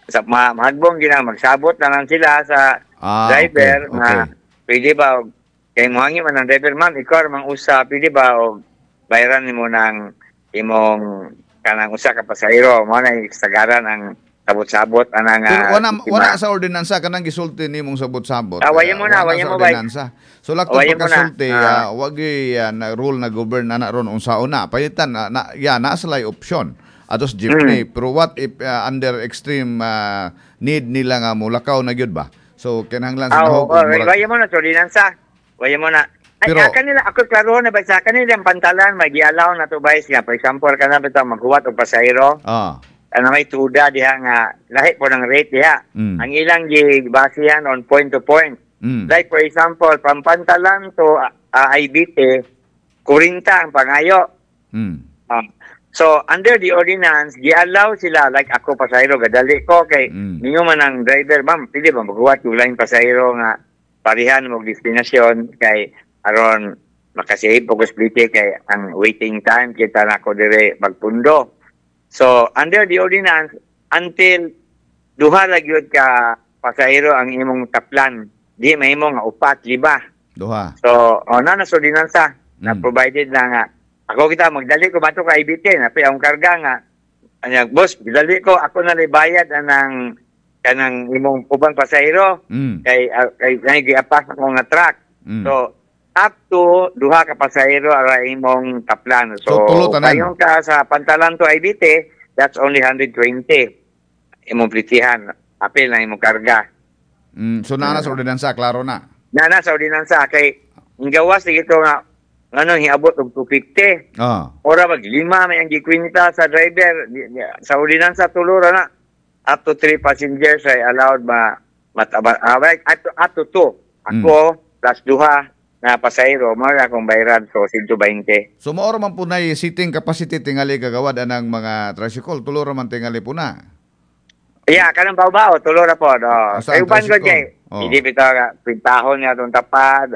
sa mahagbong ginang magsabot na lang sila sa driver okay. nga pwede ba og kay mohangi man ang driver ma'am ikaw man usa pwede ba og bayaran nimo ng imong kanang usa ka pasahero mo na istagaran ang sabot-sabot anang Pero wala sa ordinansa kanang gisulti nimong sabot-sabot. waya mo na waya sa mo ba ordinansa. So lakton waya mo na pagkasulti wag na rule na govern na ron unsauna. Payitan na salay option atos jeepney. Pero what if under extreme need nila nga mulakaw na gyud ba? So kinahanglan sa nahog waya mo na ordinansa. Waya mo na. Ay, pero kanila ako klaro na ba sa kanila ang pantalan magi-allow na to ba siya. For example kana bitaw maghuwat og pasahero. Ano may tuda diha nga lahi po ng rate diha. Ang ilang gibasehan on point to point. Like for example, from Pantalan to Ibite, 40 ang pangayo. So under the ordinance, gi-allow sila like ako pasahero gadali ko kay ninyo man ang driver, ma'am, pwede ba maghuwat yung lain pasahero nga parihan mo destinasyon kay aron makasave og split kay ang waiting time kita nako dire magpundo. So, under the ordinance, until duha ra gyud ka pasahero ang imong taplan, di mahimo nga 4, 5. Duha. So, na sa ordinansa, na provided na nga, ako kita magdali ko bato ka IBT, napi ang karga nga, boss, dali ko, ako na bayad anang kanang imong ubang pasahero, kay giapas ako nga truck. So, up to duha ka pasahero ara imong taplan. So payon ka sa Pantalan to Ibite, that's only 120 imong plitihan. Apil na imong karga. So nana sa ordinansa, klaro na. Nana sa ordinansa kay gawas dito nga hiabot og 250. Ora mag 5 may ang gikwinta sa driver sa ordinansa tulura na up to 3 passengers ay allowed up to 2. Ako plus duha na pasahero, mga akong bayaran, so 120. So maoro man po na seating capacity tingali kagawad anang mga tricycle, tulo man tingali po na. Yeah, kanang baw-baw, tulo ra po. Ay uban ko kay, hindi bitaw ka, pintahon nga itong tapad,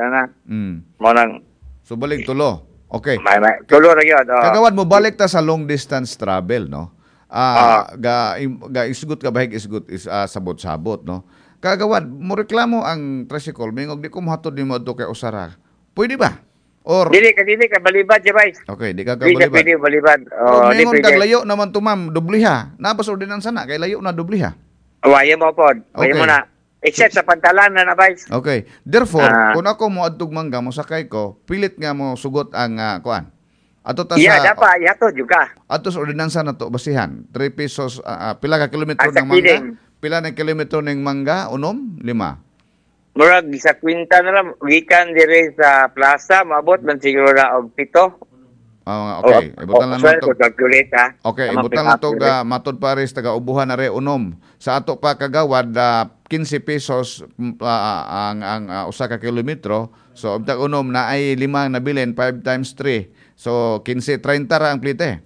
So balik tulo. Okay. Tulo ra yun. Kagawad mo, balik ta sa long distance travel, no? Ga isgot ka bahig isgot sabot-sabot, no? Kagawad, mo reklamo ang tricycle, mingog di ko mahatod ni mo kay usara. Pwede ba? Or dili ka balibad, Jabay. Okay, di ka balibad. Pwede balibad. Mingog kag layo naman to ma'am, dubliha. Napas ordinansa na kay layo na dubliha. Waya mo pod. Waya mo na. Except sa Pantalan na Vice. Okay. Therefore, kung ako mo adtog mangga mo sakay ko, pilit nga mo sugot ang kuan. Ato ta sa dapat yato juga. Ato sa ordinansa na to basihan. 3 pesos pila ka kilometro ng mangga? Pila na kilometro ng mangga? 5? Murag sa kwinta na lang, gikan dire sa plaza, maabot man siguro na og 7. Okay, ibutan lang nato. Okay, ibutan lang to matod pares taga ubuhan na re unom. Sa ato pa kagawad 15 pesos ang usa ka kilometro. So ubtag unom na ay 5 na bilin 5 times 3. So 15 30 ra ang plite.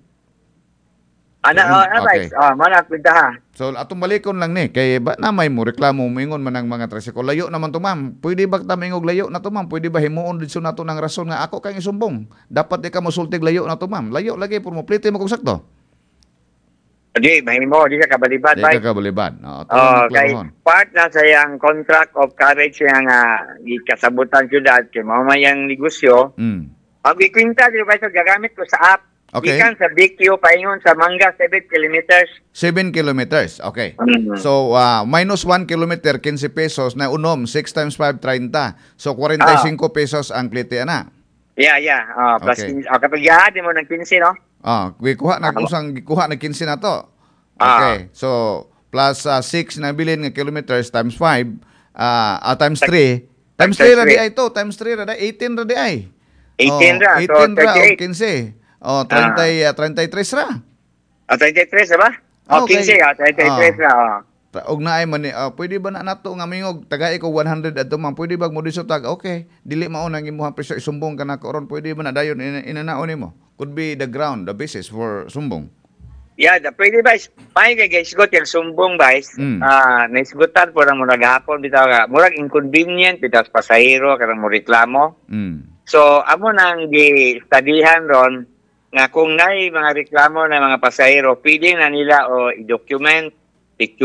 Mana kwinta ha. So atong balikon lang ni kay ba na may mo reklamo moingon man ang mga tricycle. Layo naman to ma'am. Pwede ba ta mingog layo na to ma'am? Pwede ba himuon dito nato ng rason nga ako kang isumbong? Dapat di ka mosultig layo na to ma'am. Layo lagi por mo plite mo kung sakto. Di mahimo di ka kabalibad ba? Di ka kabalibad. Kay part na sa yang contract of carriage yang gikasabutan syudad kay mao mayang negosyo. Ang ikwinta di ba ito gagamit ko sa app. Okay. Ikan sa BQ paingon sa Mangga 7 kilometers. 7 kilometers. Okay. So minus 1 kilometer 15 pesos na unom 6 times 5 30. So 45 pesos ang plite ana. Yeah. Plus okay. Kapag di mo ng 15 no? Gikuha na usang gikuha na 15 na to. Okay. So plus 6 na bilin nga kilometers times 5 times 3. Times 3 ra di ay to, times 3 ra di 18 ra di ay. 18 ra. 18 ra o 15. 33 ra. 33 ba? Okay. 15, 33 ra. Og naay man pwede ba na nato nga mingog tagay ko 100 adto man pwede ba mo diso tag okay dili mao nang imong presyo isumbong kana ko ron pwede ba na dayon inanaon nimo could be the ground the basis for sumbong. Yeah, pwede ba may guys got yung sumbong ba naisgutan po nang murag hapon bitaw ka murag inconvenient bitaw sa pasahero kanang mo reklamo. So amo nang gi-studyhan ron nga kung nay mga reklamo ng mga pasahero, pwede na nila i-document